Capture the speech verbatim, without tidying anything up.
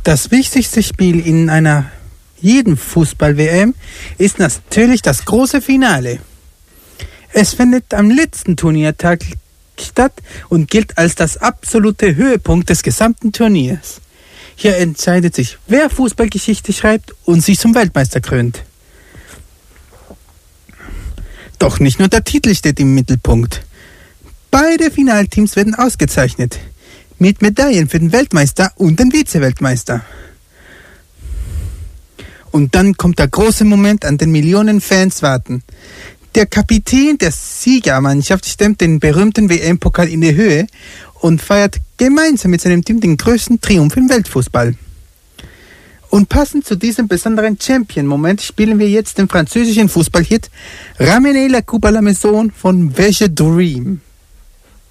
Das wichtigste Spiel in einer jeden Fußball-W M ist natürlich das große Finale. Es findet am letzten Turniertag statt und gilt als das absolute Höhepunkt des gesamten Turniers. Hier entscheidet sich, wer Fußballgeschichte schreibt und sich zum Weltmeister krönt. Doch nicht nur der Titel steht im Mittelpunkt. Beide Finalteams werden ausgezeichnet, mit Medaillen für den Weltmeister und den Vize-Weltmeister. Und dann kommt der große Moment, an den Millionen Fans warten. Der Kapitän der Siegermannschaft stemmt den berühmten W M-Pokal in die Höhe und feiert gemeinsam mit seinem Team den größten Triumph im Weltfußball. Und passend zu diesem besonderen Champion-Moment spielen wir jetzt den französischen Fußballhit Ramenez la coupe à la maison von Vege Dream.